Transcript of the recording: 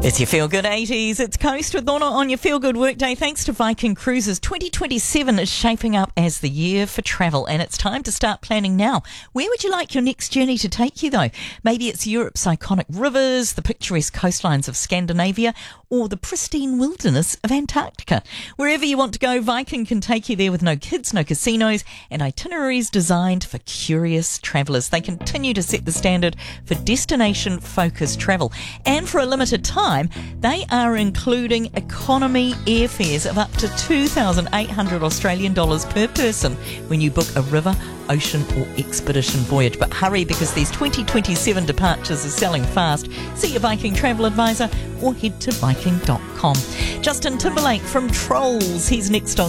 It's your Feel Good 80s. It's Coast with Lorna on your Feel Good Workday. Thanks to Viking Cruises, 2027 is shaping up as the year for travel, and it's time to start planning now. Where would you like your next journey to take you, though? Maybe it's Europe's iconic rivers, the picturesque coastlines of Scandinavia, or the pristine wilderness of Antarctica. Wherever you want to go, Viking can take you there with no kids, no casinos, and itineraries designed for curious travellers. They continue to set the standard for destination-focused travel, and for a limited time, they are including economy airfares of up to 2,800 Australian dollars per person when you book a river, ocean or expedition voyage. But hurry, because these 2027 departures are selling fast. See your Viking travel advisor or head to viking.com. Justin Timberlake from Trolls, he's next on